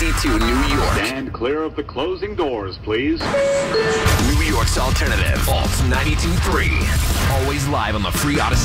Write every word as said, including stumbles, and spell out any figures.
ninety-two New York. Stand clear of the closing doors, please. New York's alternative. Alt ninety-two point three. Always live on the free Odyssey.